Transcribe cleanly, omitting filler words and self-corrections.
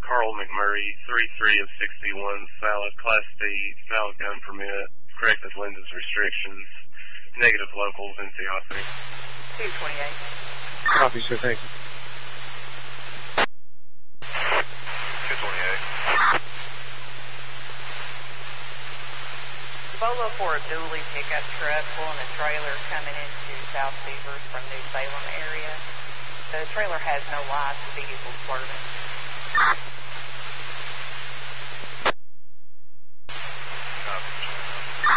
Carl McMurray, 33 of 61, valid Class D, valid gun permit, correct with lenses restrictions, negative locals in Theophany. 228. Copy, sir, thank you. 228. Bolo for a dually pickup truck pulling a trailer coming into South Beavers from New Salem area. The trailer has no lights, the vehicle swerving.